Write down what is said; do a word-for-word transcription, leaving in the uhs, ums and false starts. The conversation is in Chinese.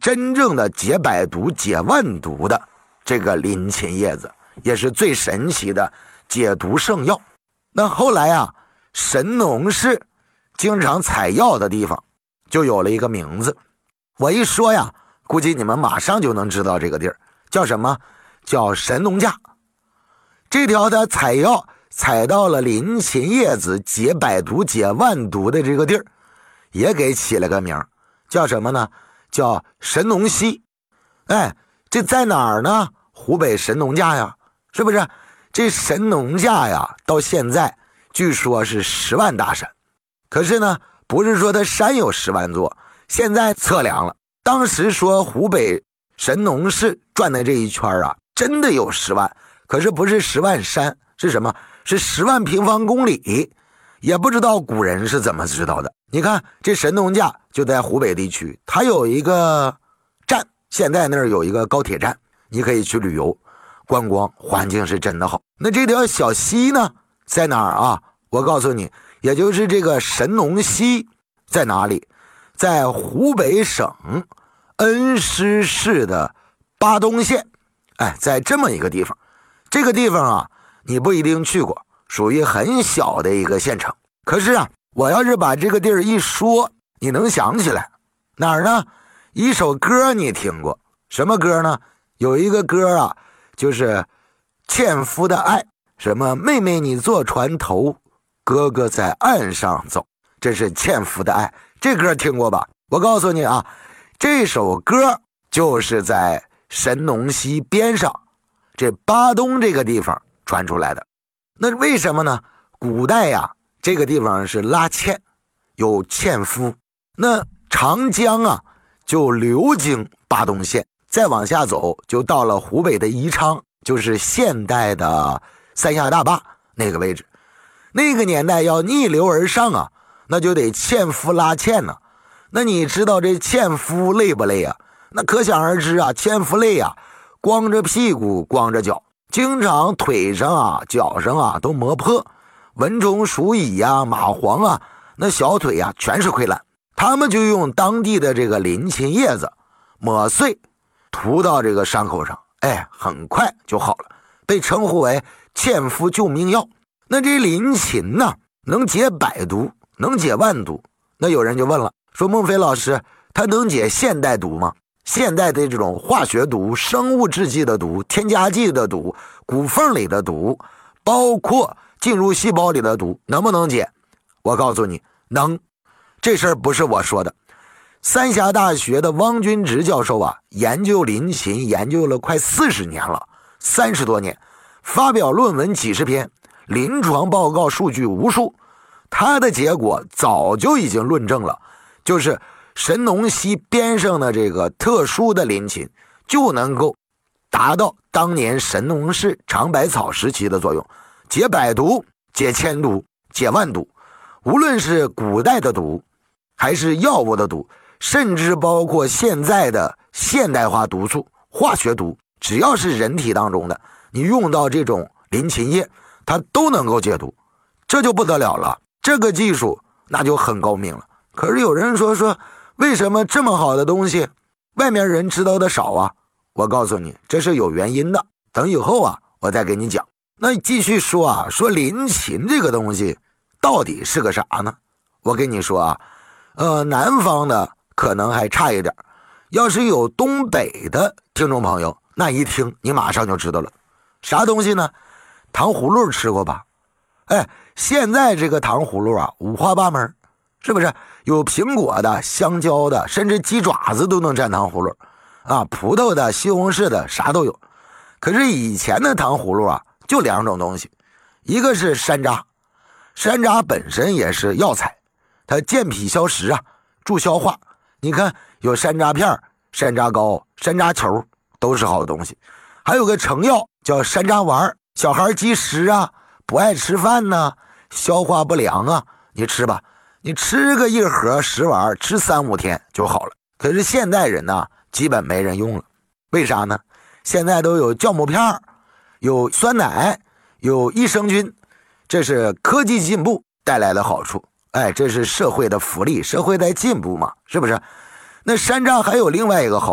真正的解百毒解万毒的这个林檎叶子，也是最神奇的解毒圣药。那后来啊，神农氏经常采药的地方就有了一个名字，我一说呀，估计你们马上就能知道这个地儿叫什么，叫神农架。这条他采药采到了林檎叶子解百毒解万毒的这个地儿，也给起了个名，叫什么呢？叫神农溪。哎，这在哪儿呢？湖北神农架呀，是不是？这神农架呀，到现在据说是十万大山。可是呢，不是说它山有十万座，现在测量了，当时说湖北神农氏转的这一圈啊，真的有十万，可是不是十万山，是什么？是十万平方公里。也不知道古人是怎么知道的。你看这神农架就在湖北地区，它有一个站，现在那儿有一个高铁站，你可以去旅游观光，环境是真的好。那这条小溪呢在哪儿啊？我告诉你，也就是这个神农溪在哪里？在湖北省恩施市的巴东县。哎，在这么一个地方。这个地方啊，你不一定去过，属于很小的一个县城。可是啊，我要是把这个地儿一说，你能想起来哪儿呢？一首歌你听过，什么歌呢？有一个歌啊，就是纤夫的爱，什么妹妹你坐船头，哥哥在岸上走，这是纤夫的爱。这歌听过吧？我告诉你啊，这首歌就是在神农溪边上这巴东这个地方传出来的。那为什么呢？古代呀，这个地方是拉纤，有纤夫。那长江啊就流经巴东县，再往下走就到了湖北的宜昌，就是现代的三峡大坝那个位置。那个年代要逆流而上啊，那就得纤夫拉纤呢。那你知道这纤夫累不累啊？那可想而知啊，纤夫累啊，光着屁股光着脚，经常腿上啊脚上啊都磨破，蚊虫鼠蚁呀、啊、蚂蟥啊，那小腿啊全是溃烂。他们就用当地的这个林檎叶子抹碎涂到这个伤口上，哎，很快就好了，被称呼为纤夫救命药。那这林檎呢，能解百毒，能解万毒。那有人就问了，说孟非老师，它能解现代毒吗？现代的这种化学毒、生物制剂的毒、添加剂的毒、骨缝里的毒，包括进入细胞里的毒，能不能解？我告诉你，能。这事儿不是我说的，三峡大学的汪君直教授啊，研究林檎研究了快四十年了，三十多年，发表论文几十篇，临床报告数据无数。他的结果早就已经论证了，就是神农溪边上的这个特殊的林檎就能够达到当年神农氏尝百草时期的作用，解百毒、解千毒、解万毒。无论是古代的毒，还是药物的毒，甚至包括现在的现代化毒素、化学毒，只要是人体当中的，你用到这种林檎叶，它都能够解毒。这就不得了了，这个技术那就很高明了。可是有人说说，为什么这么好的东西外面人知道的少啊？我告诉你，这是有原因的，等以后啊我再给你讲。那继续说啊，说林檎这个东西到底是个啥呢？我跟你说啊，呃，南方的可能还差一点，要是有东北的听众朋友，那一听你马上就知道了。啥东西呢？糖葫芦吃过吧？哎，现在这个糖葫芦啊，五花八门，是不是？有苹果的、香蕉的，甚至鸡爪子都能蘸糖葫芦啊，葡萄的、西红柿的，啥都有。可是以前的糖葫芦啊，就两种东西，一个是山楂，山楂本身也是药材，它健脾消食啊，助消化。你看有山楂片、山楂糕、山楂球，都是好东西。还有个成药叫山楂丸，小孩积食啊，不爱吃饭呢、啊，消化不良啊，你吃吧，你吃个一盒十丸，吃三五天就好了。可是现代人呢，基本没人用了，为啥呢？现在都有酵母片，有酸奶，有益生菌，这是科技进步带来的好处。哎，这是社会的福利，社会在进步嘛，是不是？那山楂还有另外一个好